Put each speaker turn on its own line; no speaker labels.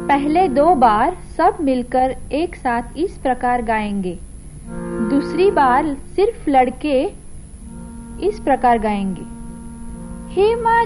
पहले 2 बार सब मिलकर एक साथ इस प्रकार गाएंगे। दूसरी बार सिर्फ लड़के इस प्रकार गाएंगे। हे माँ